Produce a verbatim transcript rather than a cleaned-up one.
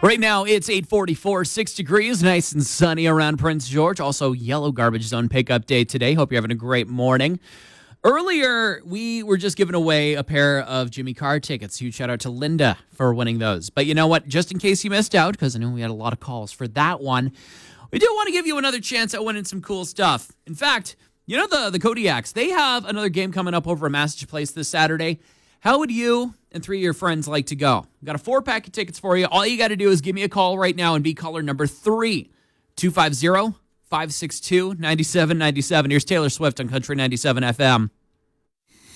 Right now, it's eight forty-four, six degrees, nice and sunny around Prince George. Also, yellow garbage zone pickup day today. Hope you're having a great morning. Earlier, we were just giving away a pair of Jimmy Carr tickets. Huge shout out to Linda for winning those. But you know what? Just in case you missed out, because I know we had a lot of calls for that one, we do want to give you another chance at winning some cool stuff. In fact, you know the, the Kodiaks, they have another game coming up over at Massage Place this Saturday. How would you and three of your friends like to go? We've got a four-pack of tickets for you. All you got to do is give me a call right now and be caller number three, two five zero, five six two, nine seven nine seven. Here's Taylor Swift on Country ninety-seven F M.